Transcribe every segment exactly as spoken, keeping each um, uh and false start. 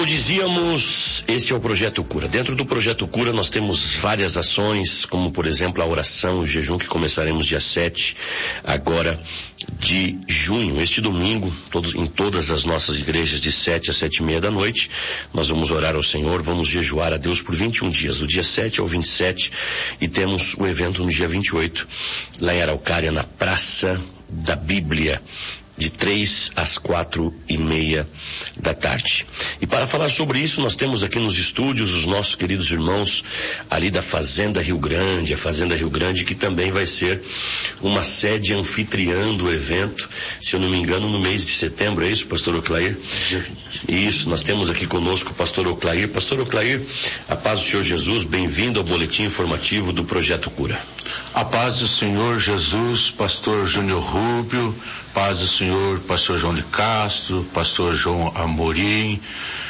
dizíamos, este é o Projeto Cura. Dentro do Projeto Cura nós temos várias ações, como por exemplo a oração, o jejum que começaremos dia sete, agora de junho. Este domingo, todos, em todas as nossas igrejas, de sete às sete e meia da noite, nós vamos orar ao Senhor, vamos jejuar a Deus por vinte e um dias, do dia sete ao vinte e sete, e temos o evento no dia vinte e oito, lá em Araucária, na Praça da Bíblia, de três às quatro e meia da tarde. E para falar sobre isso, nós temos aqui nos estúdios os nossos queridos irmãos ali da Fazenda Rio Grande, a Fazenda Rio Grande que também vai ser uma sede anfitriã do evento, se eu não me engano, no mês de setembro, é isso, pastor Oclair? Isso, nós temos aqui conosco o pastor Oclair. Pastor Oclair, a paz do Senhor Jesus, bem-vindo ao boletim informativo do Projeto Cura. A paz do Senhor Jesus, pastor Júnior Rubio, paz do Senhor, pastor João de Castro, pastor João Amorim.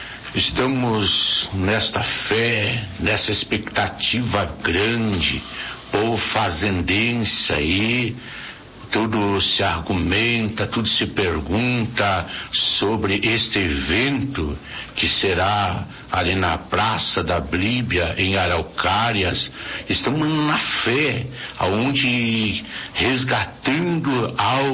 Estamos nesta fé, nessa expectativa grande, povo fazendense aí, tudo se argumenta, tudo se pergunta sobre este evento que será ali na Praça da Bíblia, em Araucárias. Estamos na fé, aonde resgatando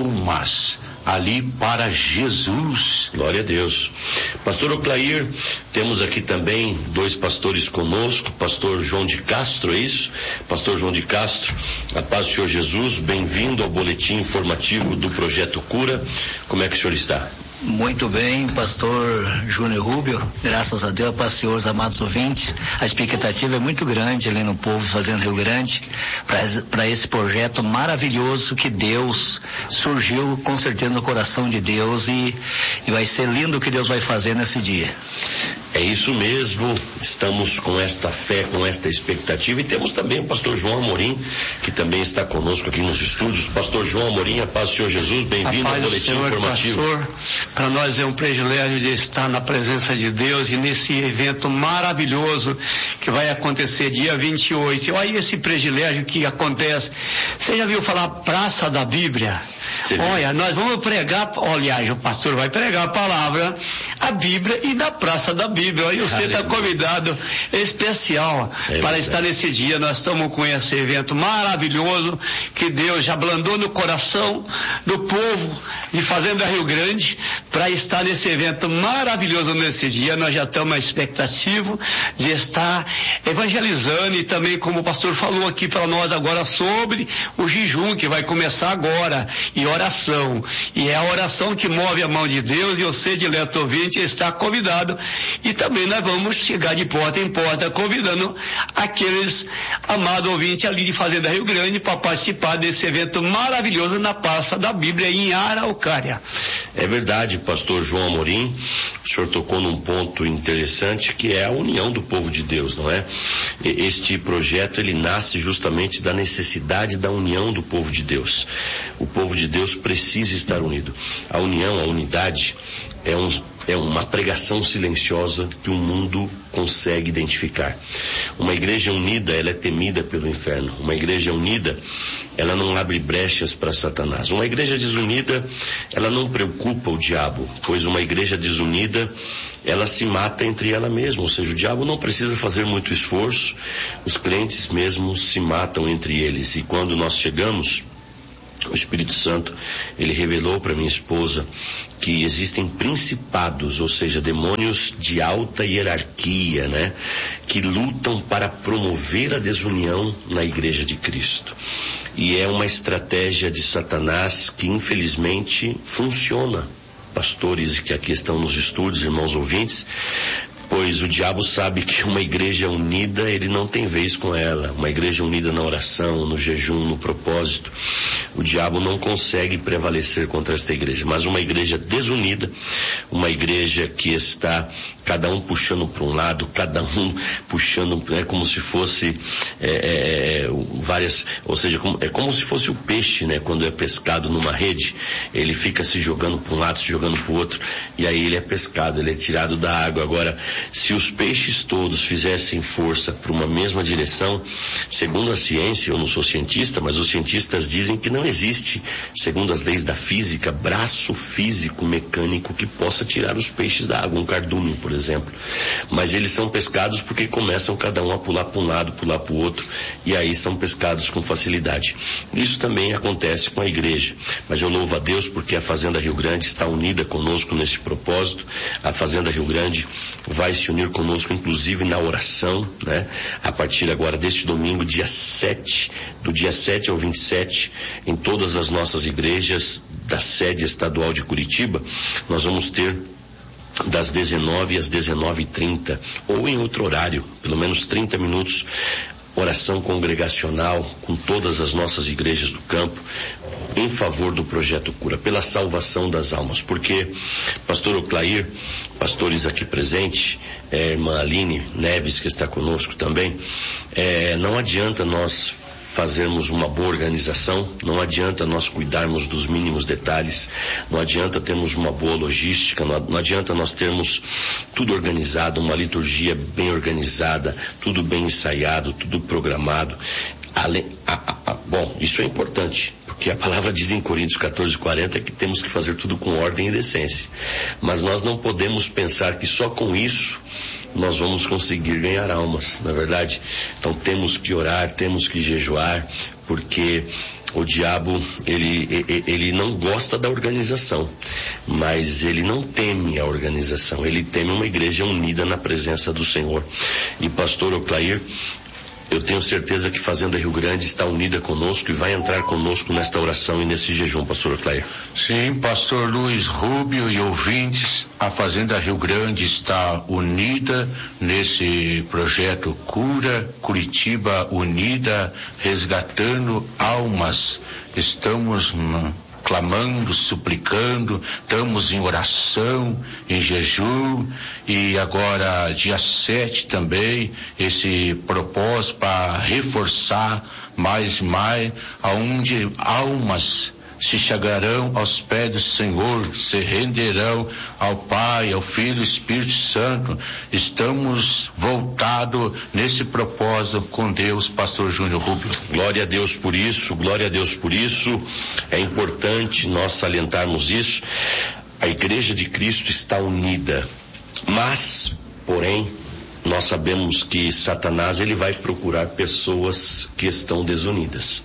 almas ali para Jesus. Glória a Deus. Pastor Oclair, temos aqui também dois pastores conosco, pastor João de Castro, é isso? Pastor João de Castro, a paz do Senhor Jesus, bem-vindo ao boletim informativo do Projeto Cura. Como é que o senhor está? Muito bem, pastor Júnior Rubio, graças a Deus, para os senhores amados ouvintes, a expectativa é muito grande ali no povo Fazenda Rio Grande, para esse projeto maravilhoso que Deus surgiu com certeza no coração de Deus, e, e vai ser lindo o que Deus vai fazer nesse dia. É isso mesmo, estamos com esta fé, com esta expectativa, e temos também o pastor João Amorim, que também está conosco aqui nos estúdios. Pastor João Amorim, a paz do Senhor Jesus, bem-vindo ao boletim Senhor, informativo. Pastor, para nós é um privilégio de estar na presença de Deus e nesse evento maravilhoso que vai acontecer dia vinte e oito. E olha esse privilégio que acontece. Você já viu falar Praça da Bíblia? Sim. Olha, nós vamos pregar, aliás, o pastor vai pregar a palavra, a Bíblia, e na Praça da Bíblia. E você está convidado especial é para estar nesse dia. Nós estamos com esse evento maravilhoso que Deus já ablandou no coração do povo de Fazenda Rio Grande para estar nesse evento maravilhoso nesse dia. Nós já estamos na expectativa de estar evangelizando, e também, como o pastor falou aqui para nós agora, sobre o jejum que vai começar agora, e oração, e é a oração que move a mão de Deus, e você, dileto ouvinte, está convidado. E também nós vamos chegar de porta em porta convidando aqueles amados ouvintes ali de Fazenda Rio Grande para participar desse evento maravilhoso na Praça da Bíblia em Araucária. É verdade, pastor João Amorim, o senhor tocou num ponto interessante, que é a união do povo de Deus, não é? Este projeto, ele nasce justamente da necessidade da união do povo de Deus. O povo de Deus precisa estar unido. A união, a unidade é, um, é uma pregação silenciosa que o mundo consegue identificar. Uma igreja unida, ela é temida pelo inferno. Uma igreja unida, ela não abre brechas para Satanás. Uma igreja desunida, ela não preocupa o diabo, pois uma igreja desunida, ela se mata entre ela mesma, ou seja, o diabo não precisa fazer muito esforço, os crentes mesmo se matam entre eles. E quando nós chegamos, o Espírito Santo, ele revelou para minha esposa que existem principados, ou seja, demônios de alta hierarquia, né, que lutam para promover a desunião na igreja de Cristo. E é uma estratégia de Satanás que infelizmente funciona. Pastores que aqui estão nos estúdios, irmãos ouvintes, pois o diabo sabe que uma igreja unida, ele não tem vez com ela. Uma igreja unida na oração, no jejum, no propósito, o diabo não consegue prevalecer contra esta igreja. Mas uma igreja desunida, uma igreja que está cada um puxando para um lado, cada um puxando, é como se fosse é, é, várias, ou seja, é como se fosse o peixe, né? Quando é pescado numa rede, ele fica se jogando para um lado, se jogando para o outro, e aí ele é pescado, ele é tirado da água. Agora, Se os peixes todos fizessem força para uma mesma direção, segundo a ciência, eu não sou cientista, mas os cientistas dizem que não existe, segundo as leis da física, braço físico mecânico que possa tirar os peixes da água, um cardume, por exemplo. Mas eles são pescados porque começam cada um a pular para um lado, pular para o outro, e aí são pescados com facilidade. Isso também acontece com a igreja, mas eu louvo a Deus porque a Fazenda Rio Grande está unida conosco nesse propósito. A Fazenda Rio Grande vai se unir conosco, inclusive na oração, né? A partir agora deste domingo, dia sete, do dia sete ao vinte e sete, em todas as nossas igrejas da sede estadual de Curitiba, nós vamos ter das dezenove às dezenove e trinta, ou em outro horário, pelo menos trinta minutos, oração congregacional com todas as nossas igrejas do campo, em favor do Projeto Cura, pela salvação das almas, porque pastor Oclair, pastores aqui presentes, é, irmã Aline Neves, que está conosco também, é, não adianta nós fazermos uma boa organização, não adianta nós cuidarmos dos mínimos detalhes, não adianta termos uma boa logística, não, não adianta nós termos tudo organizado, uma liturgia bem organizada, tudo bem ensaiado, tudo programado. Além, a, a, a, bom, isso é importante, porque a palavra diz em Coríntios quatorze, quarenta que temos que fazer tudo com ordem e decência. Mas nós não podemos pensar que só com isso nós vamos conseguir ganhar almas, não é verdade? Então temos que orar, temos que jejuar, porque o diabo, ele, ele não gosta da organização, mas ele não teme a organização, ele teme uma igreja unida na presença do Senhor. E pastor Oclair, eu tenho certeza que Fazenda Rio Grande está unida conosco e vai entrar conosco nesta oração e nesse jejum, pastor Oclair. Sim, pastor Luiz Rubio e ouvintes, a Fazenda Rio Grande está unida nesse projeto Cura, Curitiba Unida, resgatando almas. Estamos no clamando, suplicando, estamos em oração, em jejum, e agora dia sete também, esse propósito para reforçar mais e mais, aonde almas se chegarão aos pés do Senhor, se renderão ao Pai, ao Filho e ao Espírito Santo. Estamos voltados nesse propósito com Deus, pastor Júnior Rubio. Glória a Deus por isso, glória a Deus por isso. É importante nós salientarmos isso. A Igreja de Cristo está unida, mas, porém, nós sabemos que Satanás, ele vai procurar pessoas que estão desunidas.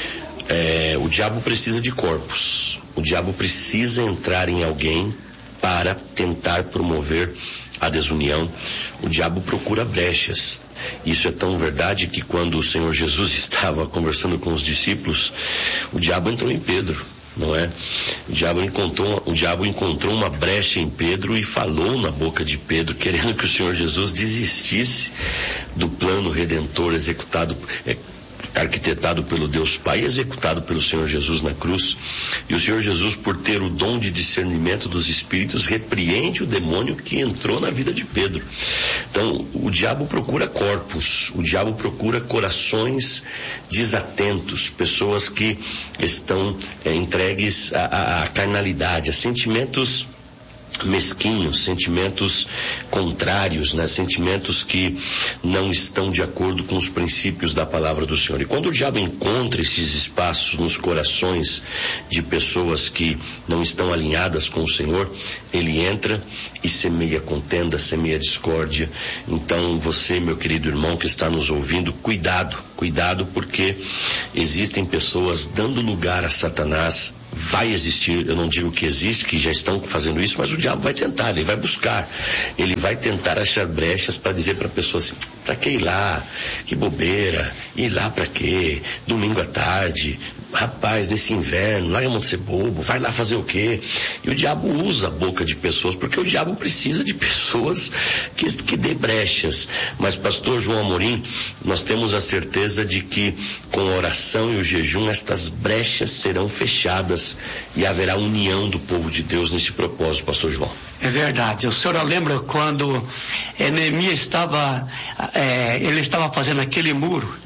É, o diabo precisa de corpos, o diabo precisa entrar em alguém para tentar promover a desunião. O diabo procura brechas. Isso é tão verdade que quando o Senhor Jesus estava conversando com os discípulos, o diabo entrou em Pedro, não é? O diabo encontrou, o diabo encontrou uma brecha em Pedro e falou na boca de Pedro, querendo que o Senhor Jesus desistisse do plano redentor executado, é, arquitetado pelo Deus Pai, executado pelo Senhor Jesus na cruz. E o Senhor Jesus, por ter o dom de discernimento dos espíritos, repreende o demônio que entrou na vida de Pedro. Então, o diabo procura corpos, o diabo procura corações desatentos, pessoas que estão é, entregues à, à carnalidade, a sentimentos mesquinhos, sentimentos contrários, né? Sentimentos que não estão de acordo com os princípios da palavra do Senhor. E quando o diabo encontra esses espaços nos corações de pessoas que não estão alinhadas com o Senhor, ele entra e semeia contenda, semeia discórdia. Então você, meu querido irmão que está nos ouvindo, cuidado, cuidado, porque existem pessoas dando lugar a Satanás. Vai existir, eu não digo que existe, que já estão fazendo isso, mas o diabo vai tentar, ele vai buscar, ele vai tentar achar brechas para dizer para a pessoa assim, para que ir lá? Que bobeira, ir lá para quê? Domingo à tarde, rapaz, nesse inverno, larga a mão de ser bobo, vai lá fazer o quê? E o diabo usa a boca de pessoas, porque o diabo precisa de pessoas que, que dê brechas. Mas pastor João Amorim, nós temos a certeza de que com a oração e o jejum estas brechas serão fechadas e haverá união do povo de Deus nesse propósito, pastor João. É verdade. O senhor lembra quando é, Neemias estava, é, ele estava fazendo aquele muro,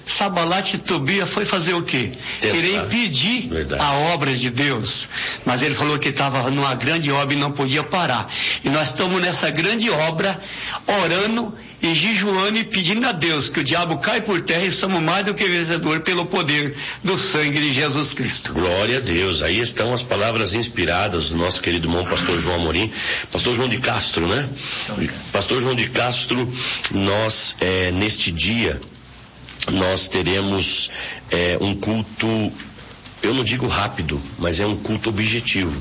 Sabalat e Tobia foi fazer o quê? Querer impedir Verdade. a obra de Deus. Mas ele falou que estava numa grande obra e não podia parar. E nós estamos nessa grande obra, orando e jejuando e pedindo a Deus que o diabo caia por terra e somos mais do que vencedor pelo poder do sangue de Jesus Cristo. Glória a Deus. Aí estão as palavras inspiradas do nosso querido irmão pastor João Amorim, pastor João de Castro, né? Pastor João de Castro, nós é, neste dia nós teremos é, um culto, eu não digo rápido, mas é um culto objetivo.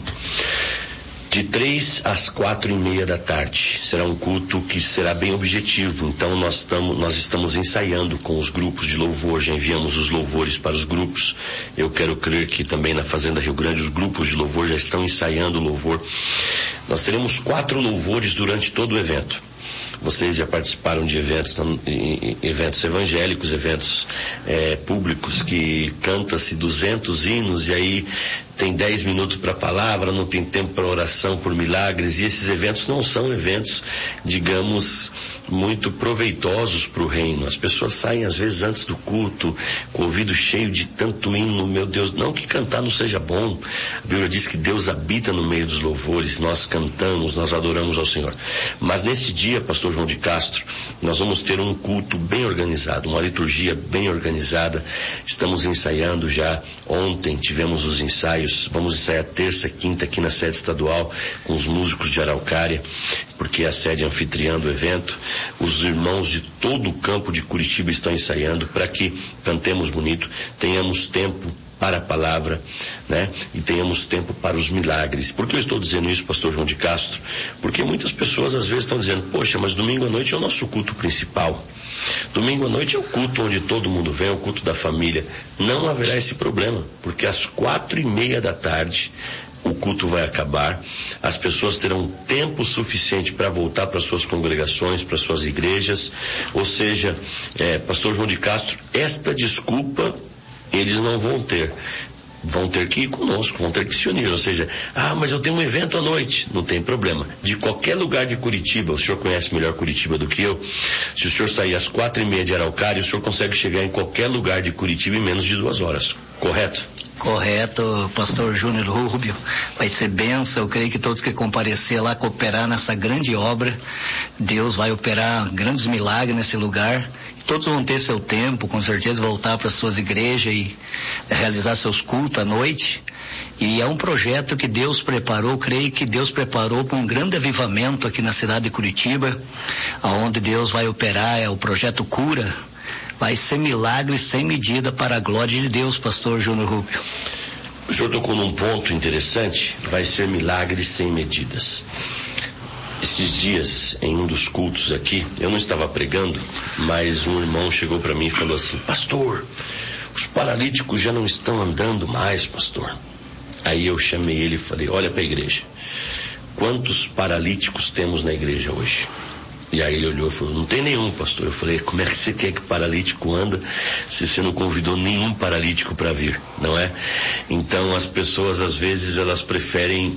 De três às quatro e meia da tarde. Será um culto que será bem objetivo. Então nós estamos, nós estamos ensaiando com os grupos de louvor, já enviamos os louvores para os grupos. Eu quero crer que também na Fazenda Rio Grande os grupos de louvor já estão ensaiando o louvor. Nós teremos quatro louvores durante todo o evento. Vocês já participaram de eventos, eventos evangélicos, eventos é, públicos que canta-se duzentos hinos e aí tem dez minutos para a palavra, não tem tempo para oração por milagres, e esses eventos não são eventos, digamos, muito proveitosos para o reino. As pessoas saem às vezes antes do culto com o ouvido cheio de tanto hino, meu Deus, não que cantar não seja bom, a Bíblia diz que Deus habita no meio dos louvores, nós cantamos, nós adoramos ao Senhor, mas neste dia, pastor João de Castro, nós vamos ter um culto bem organizado, uma liturgia bem organizada. Estamos ensaiando já, ontem tivemos os ensaios, vamos ensaiar terça, quinta aqui na sede estadual com os músicos de Araucária, porque é a sede anfitriã do evento. Os irmãos de todo o campo de Curitiba estão ensaiando para que cantemos bonito, tenhamos tempo para a palavra, né? E tenhamos tempo para os milagres. Por que eu estou dizendo isso, pastor João de Castro? Porque muitas pessoas às vezes estão dizendo, poxa, mas domingo à noite é o nosso culto principal. Domingo à noite é o culto onde todo mundo vem, é o culto da família. Não haverá esse problema, porque às quatro e meia da tarde o culto vai acabar, as pessoas terão tempo suficiente para voltar para suas congregações, para suas igrejas. Ou seja, é, pastor João de Castro, esta desculpa eles não vão ter. Vão ter que ir conosco, vão ter que se unir. Ou seja, ah, mas eu tenho um evento à noite. Não tem problema. De qualquer lugar de Curitiba, o senhor conhece melhor Curitiba do que eu. Se o senhor sair às quatro e meia de Araucária, o senhor consegue chegar em qualquer lugar de Curitiba em menos de duas horas. Correto? Correto, pastor Júnior Rubio. Vai ser bênção. Eu creio que todos que comparecer lá, cooperar nessa grande obra, Deus vai operar grandes milagres nesse lugar. Todos vão ter seu tempo, com certeza, voltar para suas igrejas e realizar seus cultos à noite. E é um projeto que Deus preparou, creio que Deus preparou para um grande avivamento aqui na cidade de Curitiba, onde Deus vai operar, é o projeto Cura. Vai ser milagre sem medida para a glória de Deus, pastor Júnior Rubio. O senhor tocou num ponto interessante, vai ser milagre sem medidas. Esses dias, em um dos cultos aqui, eu não estava pregando, mas um irmão chegou para mim e falou assim, pastor, os paralíticos já não estão andando mais, pastor. Aí eu chamei ele e falei, olha para a igreja, quantos paralíticos temos na igreja hoje? E aí ele olhou e falou, não tem nenhum, pastor. Eu falei, como é que você quer que paralítico anda se você não convidou nenhum paralítico para vir, não é? Então as pessoas às vezes elas preferem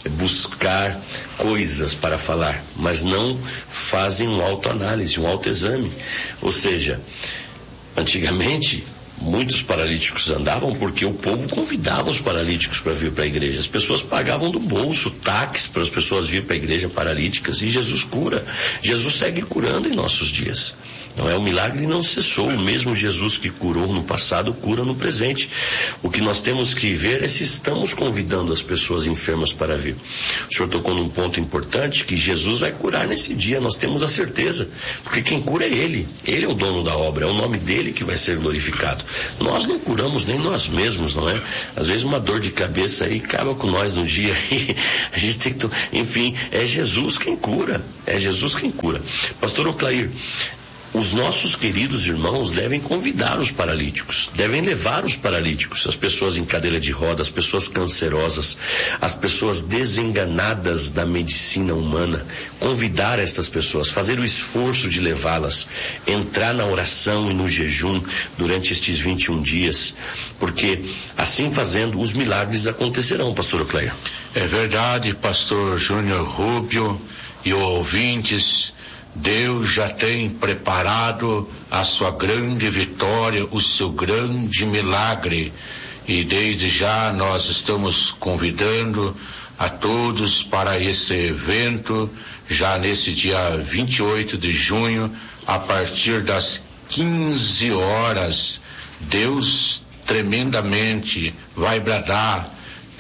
buscar coisas para falar, mas não fazem um autoanálise, um autoexame. Ou seja, antigamente muitos paralíticos andavam porque o povo convidava os paralíticos para vir para a igreja. As pessoas pagavam do bolso táxis para as pessoas virem para a igreja paralíticas, e Jesus cura. Jesus segue curando em nossos dias. Não é? O milagre não cessou. O mesmo Jesus que curou no passado cura no presente. O que nós temos que ver é se estamos convidando as pessoas enfermas para vir. O senhor tocou num ponto importante, que Jesus vai curar nesse dia. Nós temos a certeza, porque quem cura é Ele. Ele é o dono da obra, é o nome dele que vai ser glorificado. Nós não curamos nem nós mesmos, não é? Às vezes uma dor de cabeça aí acaba com nós no dia e a gente tem que... Enfim, é Jesus quem cura. É Jesus quem cura. Pastor Oclair, os nossos queridos irmãos devem convidar os paralíticos, devem levar os paralíticos, as pessoas em cadeira de roda, as pessoas cancerosas, as pessoas desenganadas da medicina humana, convidar estas pessoas, fazer o esforço de levá-las, entrar na oração e no jejum durante estes vinte e um dias, porque assim fazendo os milagres acontecerão, pastor Ocleia. É verdade, pastor Júnior Rubio e ouvintes Deus já tem preparado a sua grande vitória, o seu grande milagre. E desde já nós estamos convidando a todos para esse evento, já nesse dia vinte e oito de junho, a partir das quinze horas. Deus tremendamente vai bradar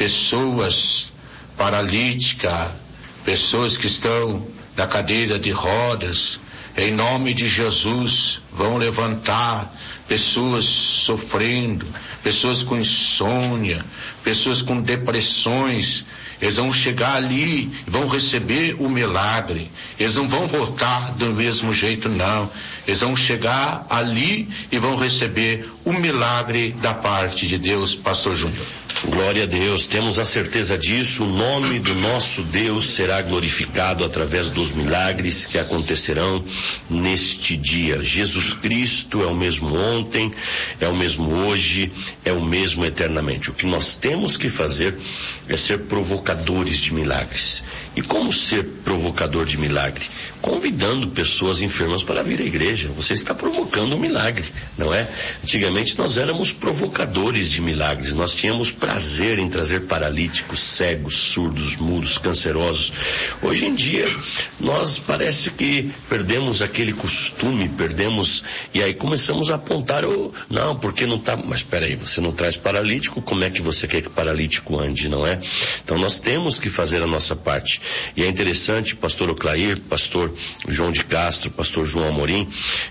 pessoas paralíticas, pessoas que estão na cadeira de rodas, em nome de Jesus, vão levantar, pessoas sofrendo, pessoas com insônia, pessoas com depressões. Eles vão chegar ali e vão receber o milagre. Eles não vão voltar do mesmo jeito, não. Eles vão chegar ali e vão receber o milagre da parte de Deus, Pastor Júnior. Glória a Deus, temos a certeza disso. O nome do nosso Deus será glorificado através dos milagres que acontecerão neste dia. Jesus Cristo é o mesmo ontem, é o mesmo hoje, é o mesmo eternamente. O que nós temos que fazer é ser provocadores de milagres. E como ser provocador de milagre? Convidando pessoas enfermas para vir à igreja. Você está provocando um milagre, não é? Antigamente nós éramos provocadores de milagres. Nós tínhamos prazer em trazer paralíticos, cegos, surdos, mudos, cancerosos. Hoje em dia nós parece que perdemos aquele costume, perdemos, e aí começamos a apontar o, não, porque não está, mas espera aí, você não traz paralítico, como é que você quer que paralítico ande, não é? Então nós temos que fazer a nossa parte. E é interessante, pastor Oclair, pastor João de Castro, pastor João Amorim,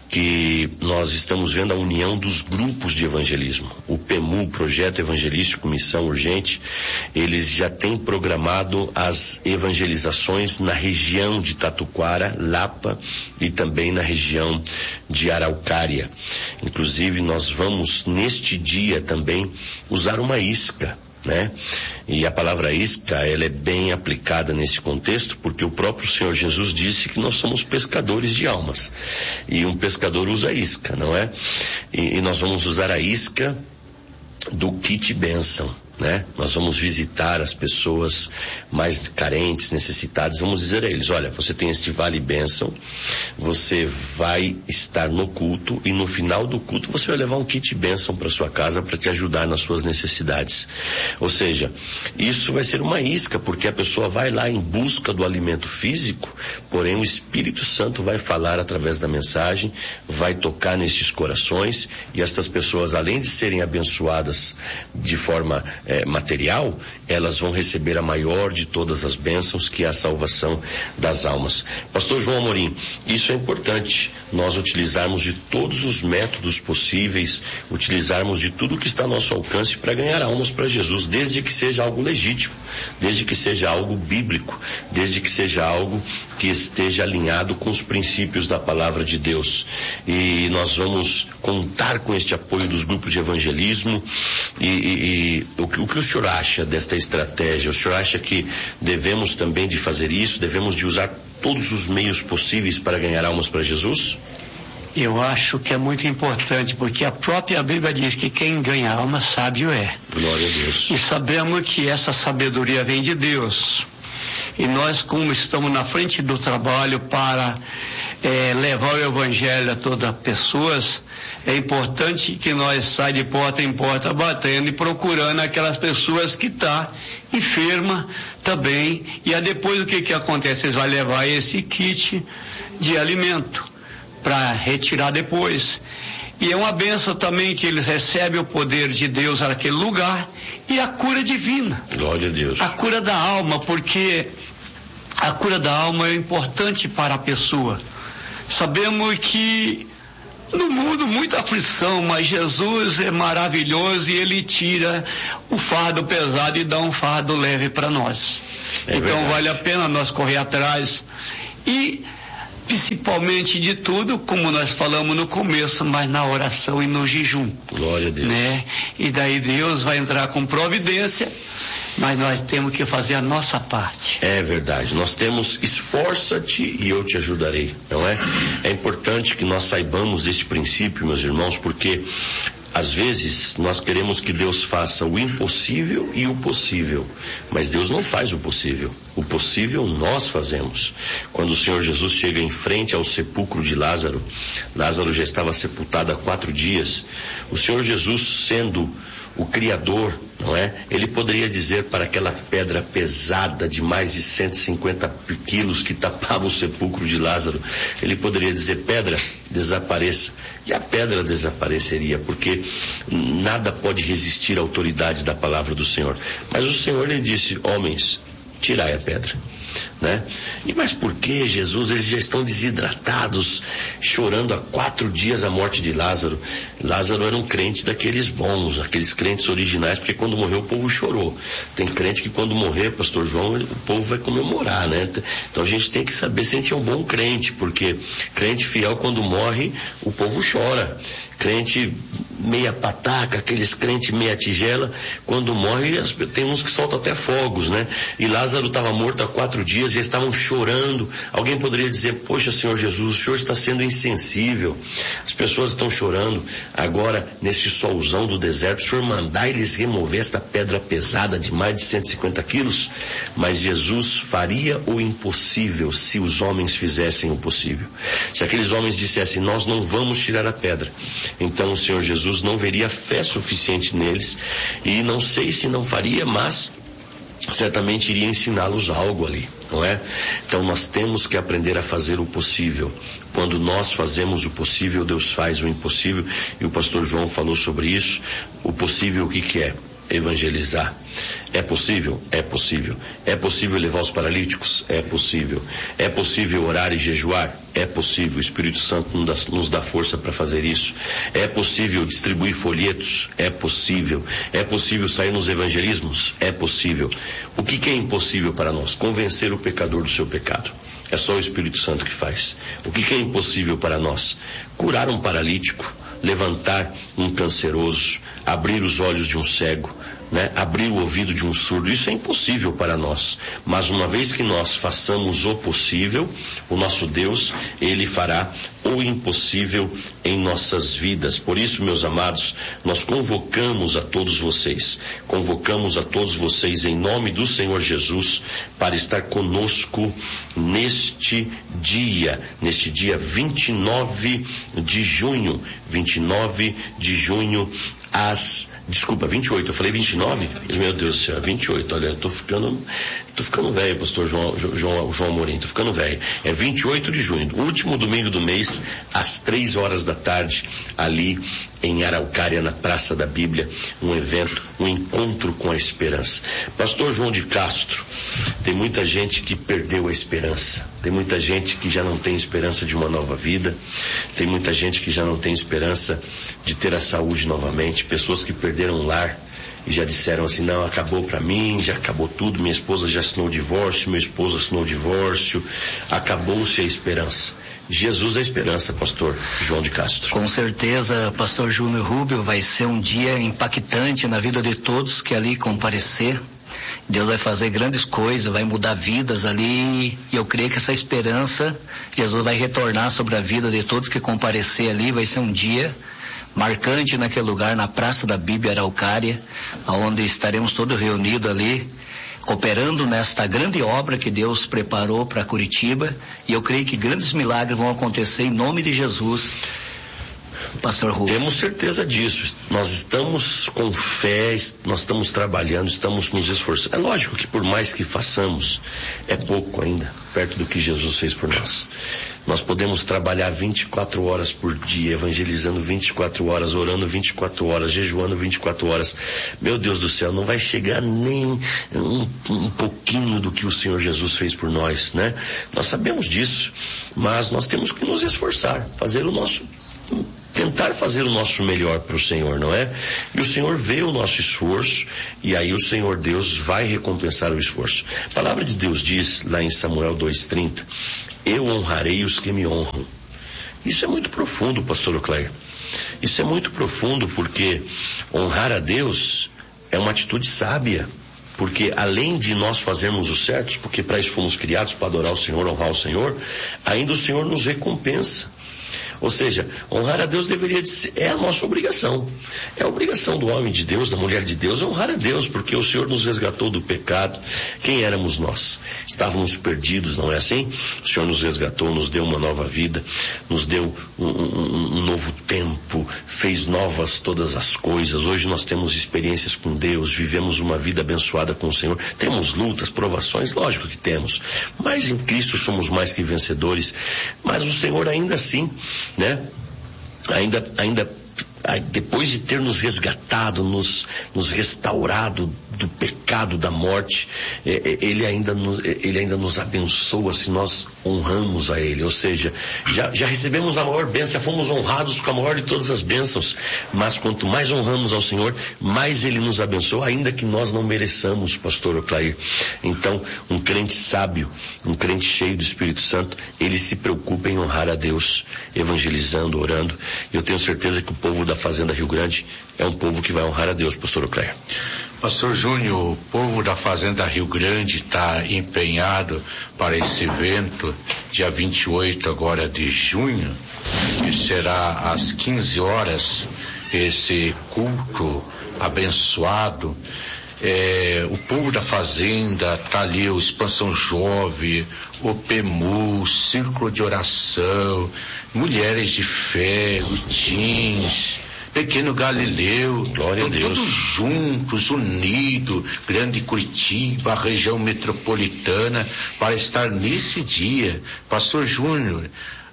que nós estamos vendo a união dos grupos de evangelismo. O P E M U, Projeto Evangelístico Missão Urgente, eles já têm programado as evangelizações na região de Tatuquara, Lapa e também na região de Araucária. Inclusive nós vamos neste dia também usar uma isca, né? E a palavra isca, ela é bem aplicada nesse contexto, porque o próprio Senhor Jesus disse que nós somos pescadores de almas, e um pescador usa isca, não é? E, e nós vamos usar a isca do kit bênção, né? Nós vamos visitar as pessoas mais carentes, necessitadas, vamos dizer a eles, olha, você tem este vale bênção, você vai estar no culto e no final do culto você vai levar um kit bênção para sua casa para te ajudar nas suas necessidades. Ou seja, isso vai ser uma isca, porque a pessoa vai lá em busca do alimento físico, porém o Espírito Santo vai falar através da mensagem, vai tocar nesses corações, e estas pessoas, além de serem abençoadas de forma É, material, elas vão receber a maior de todas as bênçãos, que é a salvação das almas. Pastor João Amorim, isso é importante, nós utilizarmos de todos os métodos possíveis, utilizarmos de tudo que está ao nosso alcance para ganhar almas para Jesus, desde que seja algo legítimo, desde que seja algo bíblico, desde que seja algo que esteja alinhado com os princípios da palavra de Deus. E nós vamos contar com este apoio dos grupos de evangelismo. E, e, e o, o que o senhor acha desta estratégia? O senhor acha que devemos também de fazer isso? Devemos de usar todos os meios possíveis para ganhar almas para Jesus? Eu acho que é muito importante, porque a própria Bíblia diz que quem ganha alma sábio é. Glória a Deus. E sabemos que essa sabedoria vem de Deus. E nós, como estamos na frente do trabalho para é, levar o Evangelho a todas as pessoas, é importante que nós saia de porta em porta batendo e procurando aquelas pessoas que estão enfermas também. E aí depois o que que acontece? Eles vão levar esse kit de alimento para retirar depois. E é uma bênção também que eles recebem o poder de Deus naquele lugar e a cura divina. Glória a Deus. A cura da alma, porque a cura da alma é importante para a pessoa. Sabemos que no mundo muita aflição, mas Jesus é maravilhoso e Ele tira o fardo pesado e dá um fardo leve para nós. É então verdade. Vale a pena nós correr atrás e principalmente de tudo, como nós falamos no começo, mas na oração e no jejum. Glória a Deus. Né? E daí Deus vai entrar com providência, mas nós temos que fazer a nossa parte. É verdade, nós temos esforça-te e eu te ajudarei, não é? É importante que nós saibamos desse princípio, meus irmãos, porque Às vezes, nós queremos que Deus faça o impossível e o possível, mas Deus não faz o possível. O possível nós fazemos. Quando o Senhor Jesus chega em frente ao sepulcro de Lázaro, Lázaro já estava sepultado há quatro dias. O Senhor Jesus, sendo o Criador, não é? Ele poderia dizer para aquela pedra pesada de mais de cento e cinquenta quilos que tapava o sepulcro de Lázaro, ele poderia dizer: pedra, desapareça. E a pedra desapareceria, porque nada pode resistir à autoridade da palavra do Senhor. Mas o Senhor lhe disse: homens, tirai a pedra. Né? E mas por que, Jesus? Eles já estão desidratados, chorando há quatro dias a morte de Lázaro. Lázaro era um crente daqueles bons, aqueles crentes originais, porque quando morreu o povo chorou. Tem crente que quando morrer, pastor João, o povo vai comemorar, né? Então a gente tem que saber se a gente é um bom crente, porque crente fiel, quando morre, o povo chora. Crente meia pataca, aqueles crentes meia tigela, quando morre, tem uns que soltam até fogos, né? E Lázaro estava morto há quatro dias e eles estavam chorando. Alguém poderia dizer: poxa, Senhor Jesus, o Senhor está sendo insensível. As pessoas estão chorando. Agora, nesse solzão do deserto, o Senhor mandar eles remover esta pedra pesada de mais de cento e cinquenta quilos. Mas Jesus faria o impossível se os homens fizessem o possível. Se aqueles homens dissessem: nós não vamos tirar a pedra, então o Senhor Jesus não veria fé suficiente neles, e não sei se não faria, mas certamente iria ensiná-los algo ali, não é? Então nós temos que aprender a fazer o possível. Quando nós fazemos o possível, Deus faz o impossível, e o pastor João falou sobre isso. O possível, o que que é? Evangelizar. É possível? É possível. É possível levar os paralíticos? É possível. É possível orar e jejuar? É possível. O Espírito Santo nos dá, nos dá força para fazer isso. É possível distribuir folhetos? É possível. É possível sair nos evangelismos? É possível. O que que é impossível para nós? Convencer o pecador do seu pecado. É só o Espírito Santo que faz. O que que é impossível para nós? Curar um paralítico, levantar um canceroso, abrir os olhos de um cego, né? Abrir o ouvido de um surdo. Isso é impossível para nós, mas uma vez que nós façamos o possível, o nosso Deus, Ele fará o impossível em nossas vidas. Por isso, meus amados, nós convocamos a todos vocês, convocamos a todos vocês em nome do Senhor Jesus, para estar conosco neste dia, neste dia vinte e nove de junho, vinte e nove de junho, às, desculpa, vinte e oito, eu falei vinte e nove? Meu Deus do céu, vinte e oito, olha, eu tô ficando, tô ficando velho, pastor João, João, João Amorim, tô ficando velho. É vinte e oito de junho, último domingo do mês, às três horas da tarde, ali em Araucária, na Praça da Bíblia, um evento, um encontro com a esperança. Pastor João de Castro, tem muita gente que perdeu a esperança, tem muita gente que já não tem esperança de uma nova vida, tem muita gente que já não tem esperança de ter a saúde novamente, pessoas que perderam o lar e já disseram assim: não, acabou para mim, já acabou tudo, minha esposa já assinou o divórcio, meu esposo assinou o divórcio, acabou-se a esperança. Jesus é a esperança, pastor João de Castro. Com certeza, pastor Júnior Rubio, vai ser um dia impactante na vida de todos que ali comparecer. Deus vai fazer grandes coisas, vai mudar vidas ali, e eu creio que essa esperança, Jesus vai retornar sobre a vida de todos que comparecer ali. Vai ser um dia marcante naquele lugar, na Praça da Bíblia, Araucária, onde estaremos todos reunidos ali, cooperando nesta grande obra que Deus preparou para Curitiba, e eu creio que grandes milagres vão acontecer em nome de Jesus. Pastor Rubio. Temos certeza disso. Nós estamos com fé, nós estamos trabalhando, estamos nos esforçando. É lógico que por mais que façamos, é pouco ainda, perto do que Jesus fez por nós. Nós podemos trabalhar vinte e quatro horas por dia, evangelizando vinte e quatro horas, orando vinte e quatro horas, jejuando vinte e quatro horas. Meu Deus do céu, não vai chegar nem um, um pouquinho do que o Senhor Jesus fez por nós, né? Nós sabemos disso, mas nós temos que nos esforçar, fazer o nosso... tentar fazer o nosso melhor para o Senhor, não é? E o Senhor vê o nosso esforço, e aí o Senhor Deus vai recompensar o esforço. A palavra de Deus diz lá em Samuel dois, trinta, eu honrarei os que me honram. Isso é muito profundo, pastor Oclair. Isso é muito profundo, porque honrar a Deus é uma atitude sábia. Porque além de nós fazermos os certos, porque para isso fomos criados, para adorar o Senhor, honrar o Senhor, ainda o Senhor nos recompensa. Ou seja, honrar a Deus deveria de ser, é a nossa obrigação. É a obrigação do homem de Deus, da mulher de Deus, é honrar a Deus, porque o Senhor nos resgatou do pecado. Quem éramos nós? Estávamos perdidos, não é assim? O Senhor nos resgatou, nos deu uma nova vida, nos deu um, um, um novo tempo, fez novas todas as coisas. Hoje nós temos experiências com Deus, vivemos uma vida abençoada com o Senhor. Temos lutas, provações, lógico que temos, mas em Cristo somos mais que vencedores. Mas o Senhor ainda assim, né? Ainda, ainda, depois de ter nos resgatado, nos, nos restaurado do pecado, da morte, ele ainda, ele ainda nos abençoa se nós honramos a Ele. Ou seja, já, já recebemos a maior bênção, já fomos honrados com a maior de todas as bênçãos, mas quanto mais honramos ao Senhor, mais Ele nos abençoa, ainda que nós não mereçamos, pastor Oclair. Então, um crente sábio, um crente cheio do Espírito Santo, ele se preocupa em honrar a Deus, evangelizando, orando. Eu tenho certeza que o povo da Fazenda Rio Grande é um povo que vai honrar a Deus, pastor Oclair. Pastor Júnior, o povo da Fazenda Rio Grande está empenhado para esse evento, dia vinte e oito agora de junho, que será às quinze horas, esse culto abençoado. É, o povo da Fazenda está ali, o Expansão Jovem, o P M U, o Círculo de Oração, Mulheres de Fé, o Teens, Pequeno Galileu, glória a Deus, todos juntos, unidos, Grande Curitiba, a região metropolitana, para estar nesse dia. Pastor Júnior,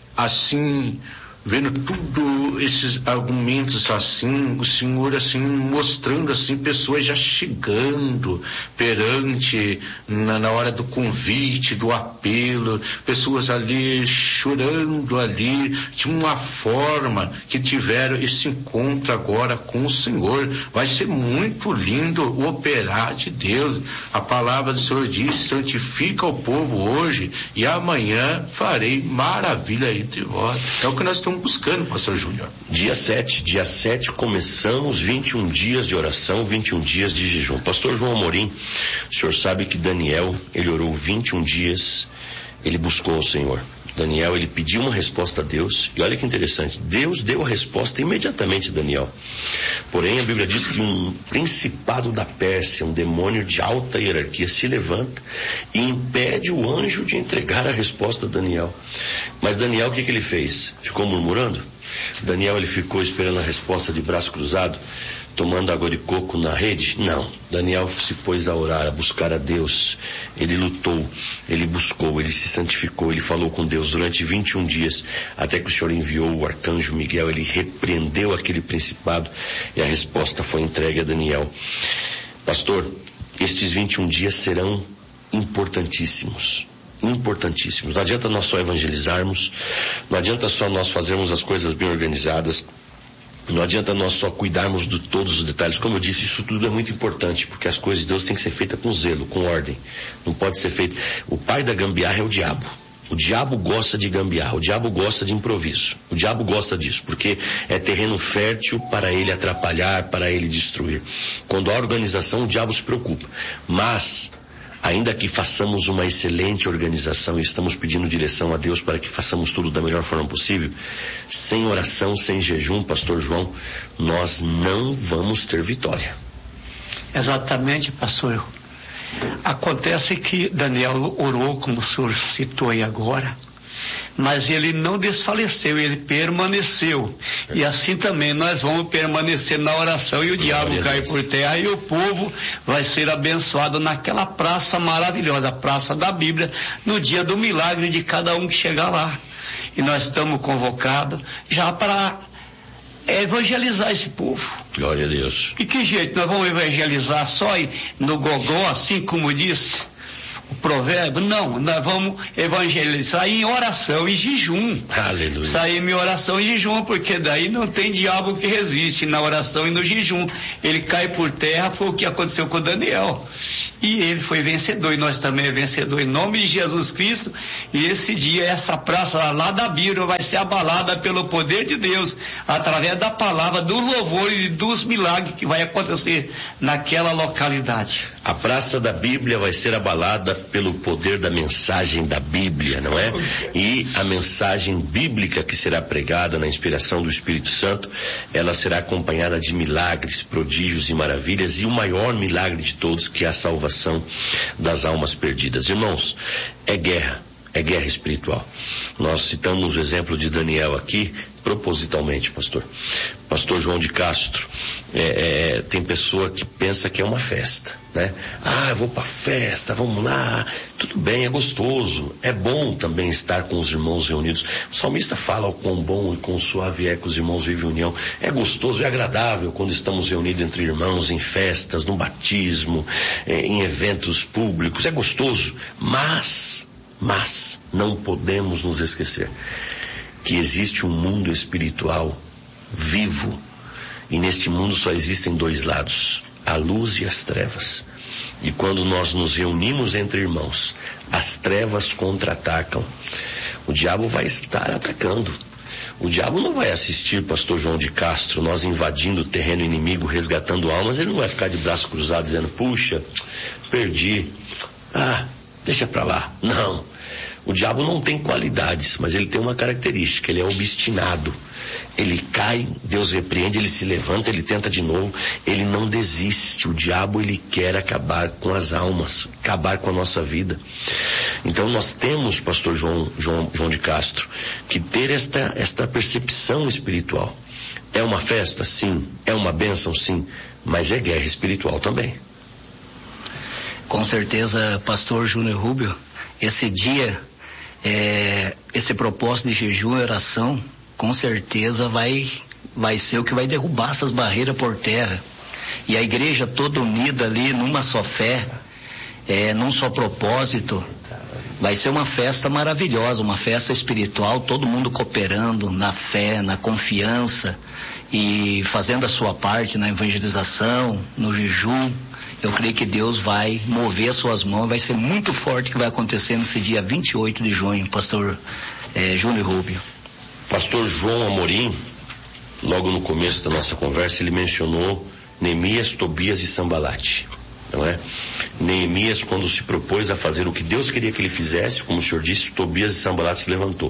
assim, vendo tudo esses argumentos assim, o Senhor assim, mostrando assim, pessoas já chegando perante, na, na hora do convite, do apelo, pessoas ali chorando ali, de uma forma que tiveram esse encontro agora com o Senhor. Vai ser muito lindo o operar de Deus. A palavra do Senhor diz: santifica o povo hoje e amanhã farei maravilha entre vós. É o que nós estamos buscando, pastor Júnior. Dia sete, dia sete começamos vinte e um dias de oração, vinte e um dias de jejum. Pastor João Amorim, o senhor sabe que Daniel, ele orou vinte e um dias, ele buscou o Senhor. Daniel, ele pediu uma resposta a Deus, e olha que interessante, Deus deu a resposta imediatamente a Daniel. Porém, a Bíblia diz que um principado da Pérsia, um demônio de alta hierarquia, se levanta e impede o anjo de entregar a resposta a Daniel. Mas Daniel, o que, que ele fez? Ficou murmurando? Daniel, ele ficou esperando a resposta de braço cruzado, tomando água de coco na rede? Não. Daniel se pôs a orar, a buscar a Deus. Ele lutou, ele buscou, ele se santificou, ele falou com Deus durante vinte e um dias, até que o Senhor enviou o arcanjo Miguel, ele repreendeu aquele principado e a resposta foi entregue a Daniel. Pastor, estes vinte e um dias serão importantíssimos. Importantíssimos. Não adianta nós só evangelizarmos, não adianta só nós fazermos as coisas bem organizadas, não adianta nós só cuidarmos de todos os detalhes. Como eu disse, isso tudo é muito importante, porque as coisas de Deus têm que ser feitas com zelo, com ordem. Não pode ser feito. O pai da gambiarra é o diabo. O diabo gosta de gambiarra, o diabo gosta de improviso. O diabo gosta disso, porque é terreno fértil para ele atrapalhar, para ele destruir. Quando há organização, o diabo se preocupa. Mas ainda que façamos uma excelente organização e estamos pedindo direção a Deus para que façamos tudo da melhor forma possível, sem oração, sem jejum, pastor João, nós não vamos ter vitória. Exatamente, pastor. Acontece que Daniel orou, como o senhor citou aí agora, mas ele não desfaleceu, ele permaneceu. E assim também nós vamos permanecer na oração e o diabo cai por terra e o povo vai ser abençoado naquela praça maravilhosa, a praça da Bíblia, no dia do milagre de cada um que chegar lá. E nós estamos convocados já para evangelizar esse povo. Glória a Deus. E que jeito? Nós vamos evangelizar só no gogó, assim como disse o provérbio? Não, nós vamos evangelizar em oração e jejum. Aleluia. Sair em oração e jejum, porque daí não tem diabo que resiste na oração e no jejum. Ele cai por terra, foi o que aconteceu com Daniel. e ele foi vencedor, e nós também é vencedor em nome de Jesus Cristo. E esse dia, essa praça lá da Bíblia vai ser abalada pelo poder de Deus, através da palavra, do louvor e dos milagres que vai acontecer naquela localidade. A praça da Bíblia vai ser abalada pelo poder da mensagem da Bíblia, não é? E a mensagem bíblica que será pregada na inspiração do Espírito Santo, ela será acompanhada de milagres, prodígios e maravilhas, e o maior milagre de todos, que é a salvação das almas perdidas. Irmãos, é guerra, é guerra espiritual. Nós citamos o exemplo de Daniel aqui, propositalmente, pastor. Pastor João de Castro, é, é, tem pessoa que pensa que é uma festa, né? Ah, eu vou pra festa, vamos lá. Tudo bem, é gostoso, é bom também estar com os irmãos reunidos. O salmista fala o quão bom e quão suave é que os irmãos vivem em união. É gostoso, é agradável quando estamos reunidos entre irmãos, em festas, no batismo, em eventos públicos, é gostoso, mas, mas, não podemos nos esquecer que existe um mundo espiritual vivo, e neste mundo só existem dois lados, a luz e as trevas. E quando nós nos reunimos entre irmãos, as trevas contra-atacam. O diabo vai estar atacando. O diabo não vai assistir pastor João de Castro, nós invadindo o terreno inimigo, resgatando almas. Ele não vai ficar de braço cruzado dizendo, puxa, perdi, ah, deixa pra lá. Não. O diabo não tem qualidades, mas ele tem uma característica, ele é obstinado. Ele cai, Deus repreende, ele se levanta, ele tenta de novo, ele não desiste. O diabo, ele quer acabar com as almas, acabar com a nossa vida. Então nós temos, pastor João, João, João de Castro, que ter esta, esta percepção espiritual. É uma festa? Sim. É uma bênção? Sim. Mas é guerra espiritual também. Com certeza, pastor Júnior Rubio, esse dia, é, esse propósito de jejum e oração, com certeza vai, vai ser o que vai derrubar essas barreiras por terra. E a igreja toda unida ali, numa só fé, é, num só propósito, vai ser uma festa maravilhosa, uma festa espiritual, todo mundo cooperando na fé, na confiança e fazendo a sua parte na evangelização, no jejum. Eu creio que Deus vai mover as suas mãos, vai ser muito forte o que vai acontecer nesse dia vinte e oito de junho, pastor eh, Júnior Rubio. Pastor João Amorim, logo no começo da nossa conversa, ele mencionou Neemias, Tobias e Sambalate, não é? Neemias, quando se propôs a fazer o que Deus queria que ele fizesse, como o senhor disse, Tobias e Sambalate se levantou.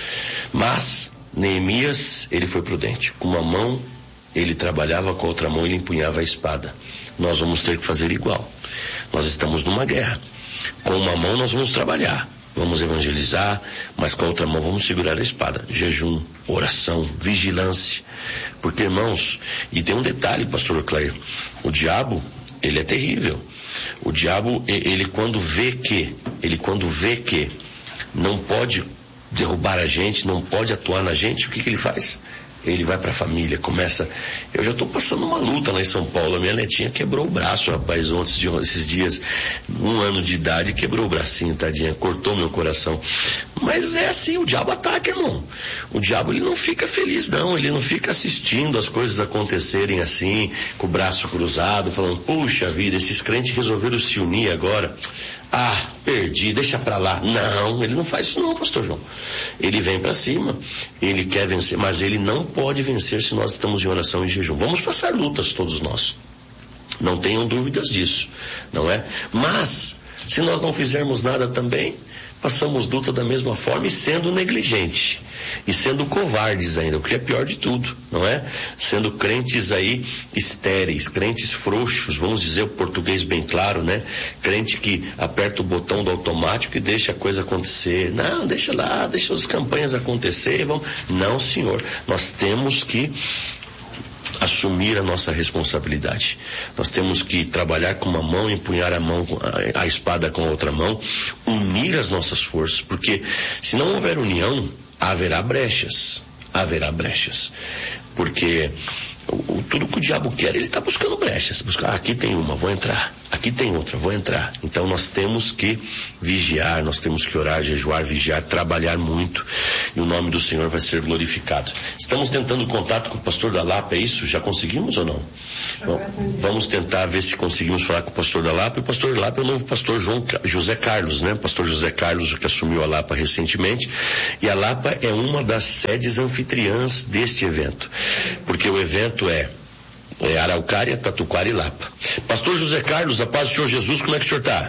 Mas Neemias, ele foi prudente. Com uma mão ele trabalhava, com a outra mão ele empunhava a espada. Nós vamos ter que fazer igual. Nós estamos numa guerra. Com uma mão nós vamos trabalhar, vamos evangelizar, mas com a outra mão vamos segurar a espada. Jejum, oração, vigilância. Porque, irmãos, e tem um detalhe, pastor Clair, o diabo, ele é terrível. O diabo, ele quando vê que, ele quando vê que não pode derrubar a gente, não pode atuar na gente, o que que ele faz? Ele vai para a família, começa... Eu já estou passando uma luta lá em São Paulo. A minha netinha quebrou o braço, rapaz, ontem, de, esses dias, um ano de idade, quebrou o bracinho, tadinha, cortou meu coração. Mas é assim, o diabo ataca, irmão. O diabo, ele não fica feliz, não. Ele não fica assistindo as coisas acontecerem assim, com o braço cruzado, falando, puxa vida, esses crentes resolveram se unir agora. Ah, perdi, deixa pra lá. Não, ele não faz isso não, pastor João. Ele vem pra cima, ele quer vencer, mas ele não pode vencer se nós estamos em oração e jejum. Vamos passar lutas todos nós. Não tenham dúvidas disso, não é? Mas, se nós não fizermos nada também, passamos luta da mesma forma e sendo negligente. E sendo covardes ainda, o que é pior de tudo, não é? Sendo crentes aí estéreis, crentes frouxos, vamos dizer o português bem claro, né? Crente que aperta o botão do automático e deixa a coisa acontecer. Não, deixa lá, deixa as campanhas acontecer. Vamos... Não, senhor, nós temos que assumir a nossa responsabilidade. Nós temos que trabalhar com uma mão, empunhar a mão, a, a espada com a outra mão, unir as nossas forças, porque se não houver união, haverá brechas, haverá brechas, porque O, o, tudo que o diabo quer, ele está buscando brechas. Busca, ah, aqui tem uma, vou entrar. Aqui tem outra, vou entrar. Então nós temos que vigiar, nós temos que orar, jejuar, vigiar, trabalhar muito. E o nome do Senhor vai ser glorificado. Estamos tentando contato com o pastor da Lapa, é isso? Já conseguimos ou não? Bom, vamos tentar ver se conseguimos falar com o pastor da Lapa. E o pastor da Lapa é o novo pastor João, José Carlos, né? Pastor José Carlos, que assumiu a Lapa recentemente. E a Lapa é uma das sedes anfitriãs deste evento. Porque o evento é É Araucária, Tatuquara e Lapa. Pastor José Carlos, a paz do Senhor Jesus, como é que o senhor está?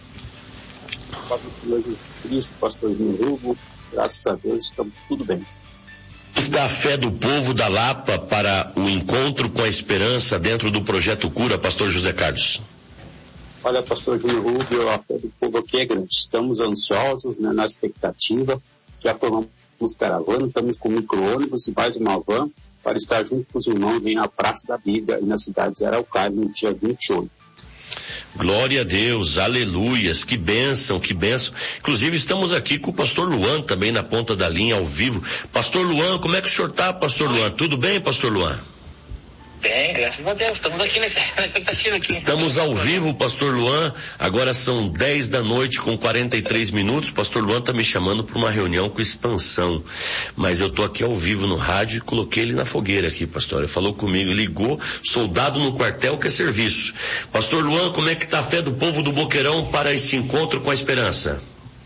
Paz do Senhor Jesus Cristo, pastor Hugo, graças a Deus estamos tudo bem. Está a fé do povo da Lapa para o encontro com a esperança dentro do projeto Cura, pastor José Carlos? Olha, pastor Júnior Rubio, a fé do povo aqui é grande. Estamos ansiosos, né, na expectativa. Já formamos caravana, estamos com micro-ônibus e mais uma van para estar junto com os irmãos aí na Praça da Bíblia e na cidade de Araucária no dia vinte e oito. Glória a Deus, aleluias, que bênção, que bênção. Inclusive estamos aqui com o pastor Luan também na ponta da linha ao vivo. Pastor Luan, como é que o senhor está, pastor Luan? Tudo bem, pastor Luan? Bem, graças a Deus, estamos aqui na expectativa aqui. Estamos ao vivo, pastor Luan, agora são dez da noite com quarenta e três minutos, pastor Luan está me chamando para uma reunião com expansão, mas eu estou aqui ao vivo no rádio e coloquei ele na fogueira aqui, pastor, ele falou comigo, ligou, soldado no quartel que é serviço. Pastor Luan, como é que está a fé do povo do Boqueirão para esse encontro com a esperança?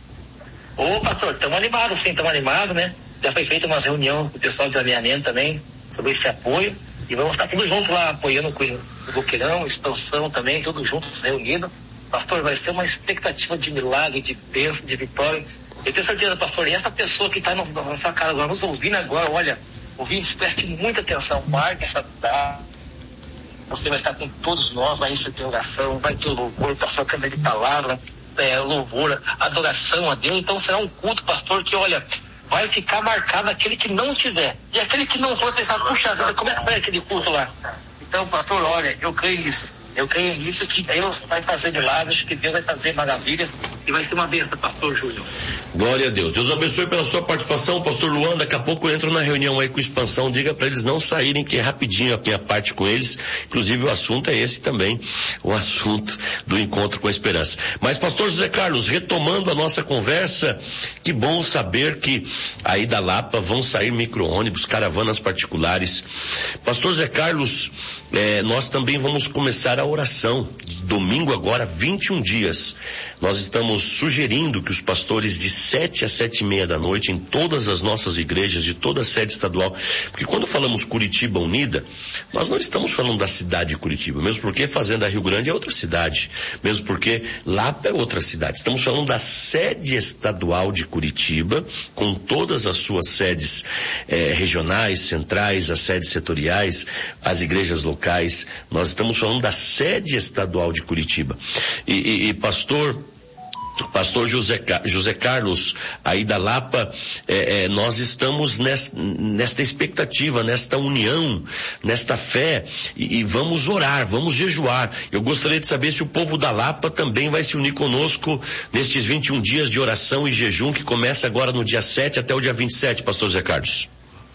Ô pastor, estamos animados sim, estamos animados, né? Já foi feita uma reunião com o pessoal de alinhamento também, sobre esse apoio. E vamos estar todos juntos lá, apoiando o Boqueirão, expansão também, todos juntos, reunidos. Pastor, vai ser uma expectativa de milagre, de bênção, de vitória. Eu tenho certeza, pastor, e essa pessoa que está na sua casa agora, nos ouvindo agora, olha, ouvindo, preste muita atenção, marque essa data. Você vai estar com todos nós, vai receber oração, vai ter louvor, pastor, câmera de palavra, é, louvor, adoração a Deus. Então será um culto, pastor, que olha, vai ficar marcado aquele que não tiver. E aquele que não for, pensar, puxa vida, como é que foi aquele culto lá? Então, pastor, olha, eu creio nisso. Eu creio nisso que Deus vai fazer milagres, que Deus vai fazer maravilhas e vai ser uma bênção, pastor Júlio. Glória a Deus. Deus abençoe pela sua participação, pastor Luan. Daqui a pouco eu entro na reunião aí com expansão. Diga para eles não saírem, que é rapidinho a minha parte com eles. Inclusive o assunto é esse também, o assunto do encontro com a esperança. Mas, pastor José Carlos, retomando a nossa conversa, que bom saber que aí da Lapa vão sair micro-ônibus, caravanas particulares. Pastor José Carlos, eh, nós também vamos começar a oração. Domingo agora, vinte e um dias. Nós estamos sugerindo que os pastores de sete a sete e meia da noite, em todas as nossas igrejas, de toda a sede estadual, porque quando falamos Curitiba Unida, nós não estamos falando da cidade de Curitiba, mesmo porque Fazenda Rio Grande é outra cidade, mesmo porque Lapa é outra cidade. Estamos falando da sede estadual de Curitiba, com todas as suas sedes eh, regionais, centrais, as sedes setoriais, as igrejas locais. Nós estamos falando da sede estadual de Curitiba. E, e, e pastor, pastor José, José Carlos, aí da Lapa, é, é, nós estamos nesta, nesta expectativa, nesta união, nesta fé, e, e vamos orar, vamos jejuar. Eu gostaria de saber se o povo da Lapa também vai se unir conosco nestes vinte e um dias de oração e jejum, que começa agora no dia sete até o dia vinte e sete, pastor José Carlos.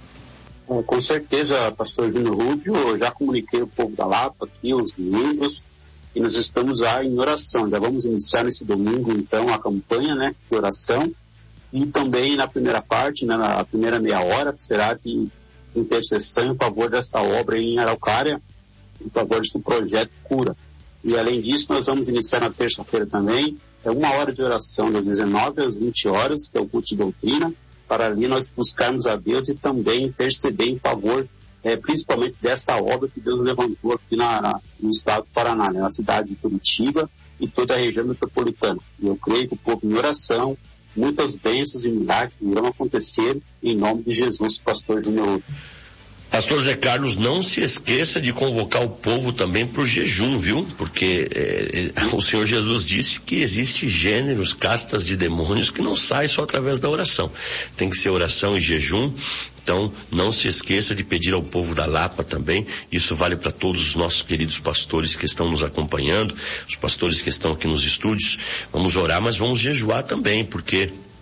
É, com certeza, pastor Júnior Rubio, eu já comuniquei o povo da Lapa aqui, os membros, e nós estamos lá em oração. Já vamos iniciar nesse domingo, então, a campanha, né, de oração, e também na primeira parte, né, na primeira meia hora, será de intercessão em favor dessa obra em Araucária, em favor desse projeto Cura. E além disso, nós vamos iniciar na terça-feira também, é uma hora de oração das dezenove às vinte horas, que é o culto de doutrina, para ali nós buscarmos a Deus e também interceder em favor, é, principalmente dessa obra que Deus levantou aqui na, na, no estado do Paraná, né, na cidade de Curitiba e toda a região metropolitana. E eu creio que o povo em oração, muitas bênçãos e milagres irão acontecer em nome de Jesus, pastor Júnior. Pastor Zé Carlos, não se esqueça de convocar o povo também para o jejum, viu? Porque é, o Senhor Jesus disse que existe gêneros, castas de demônios que não saem só através da oração. Tem que ser oração e jejum. Então, não se esqueça de pedir ao povo da Lapa também. Isso vale para todos os nossos queridos pastores que estão nos acompanhando, os pastores que estão aqui nos estúdios. Vamos orar, mas vamos jejuar também, porque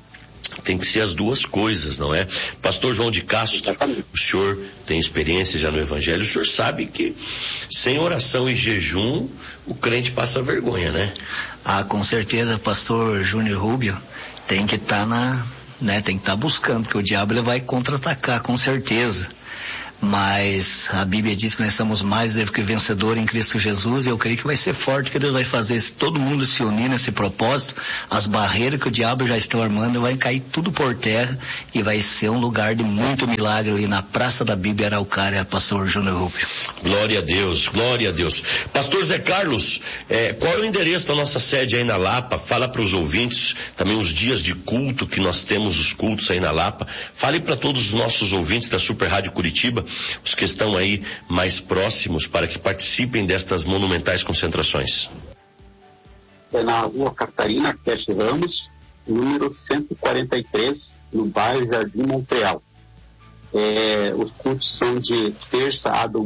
Tem que ser as duas coisas, não é? Pastor João de Castro, o senhor tem experiência já no Evangelho, o senhor sabe que sem oração e jejum o crente passa vergonha, né? Ah, com certeza, pastor Júnior Rubio tem que estar tá na, né, tem que estar tá buscando, porque o diabo ele vai contra-atacar, com certeza. Mas a Bíblia diz que nós somos mais do que vencedores em Cristo Jesus, e eu creio que vai ser forte, que Deus vai fazer todo mundo se unir nesse propósito. As barreiras que o diabo já está armando vai cair tudo por terra, e vai ser um lugar de muito milagre ali na Praça da Bíblia Araucária, pastor Júnior Rubio. Glória a Deus, glória a Deus. Pastor Zé Carlos, é, qual é o endereço da nossa sede aí na Lapa? Fala para os ouvintes também os dias de culto que nós temos, os cultos aí na Lapa. Fale para todos os nossos ouvintes da Super Rádio Curitiba, os que estão aí mais próximos, para que participem destas monumentais concentrações. É na Rua Catarina Cash Ramos, número cento e quarenta e três, no bairro Jardim Montreal. É, os cultos são de terça a domingo.